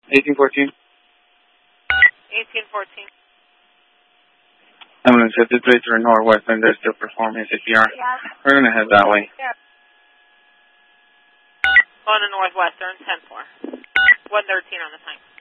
1814. 1814. Ambulance 53 Northwestern, they're still performing CPR. Yeah. We're going to head that way. Yeah. On to Northwestern, 10-4. 113 on the time.